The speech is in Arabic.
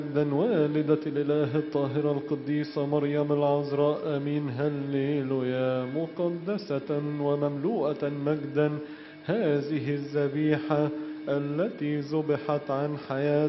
مجدا والدة الإله الطاهرة القديسة مريم العذراء آمين. هللويا. مقدسة ومملوءة مجدا هذه الذبيحة التي ذبحت عن حياة